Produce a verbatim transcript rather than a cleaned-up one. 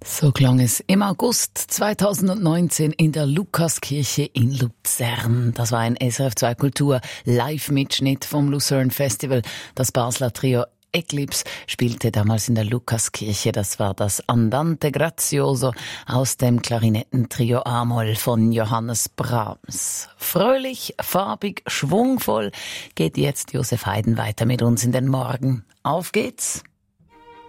So klang es im August zweitausendneunzehn in der Lukaskirche in Luzern. Das war ein S R F zwei Kultur Live-Mitschnitt vom Lucerne Festival. Das Basler Trio Eclipse spielte damals in der Lukaskirche. Das war das Andante Grazioso aus dem Klarinettentrio A-Moll von Johannes Brahms. Fröhlich, farbig, schwungvoll geht jetzt Josef Haydn weiter mit uns in den Morgen. Auf geht's!